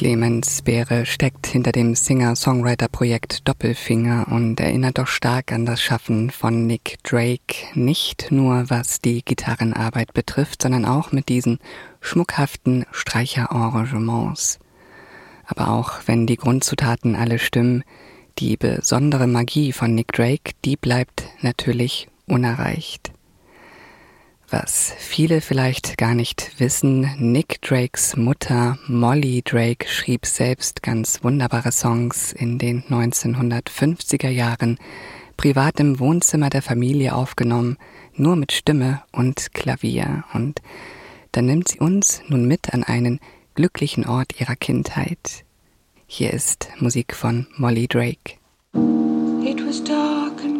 Clemens Behre steckt hinter dem Singer-Songwriter-Projekt Doppelfinger und erinnert doch stark an das Schaffen von Nick Drake, nicht nur was die Gitarrenarbeit betrifft, sondern auch mit diesen schmuckhaften Streicherarrangements. Aber auch wenn die Grundzutaten alle stimmen, die besondere Magie von Nick Drake, die bleibt natürlich unerreicht. Was viele vielleicht gar nicht wissen, Nick Drakes Mutter Molly Drake schrieb selbst ganz wunderbare Songs in den 1950er Jahren, privat im Wohnzimmer der Familie aufgenommen, nur mit Stimme und Klavier. Und dann nimmt sie uns nun mit an einen glücklichen Ort ihrer Kindheit. Hier ist Musik von Molly Drake. It was dark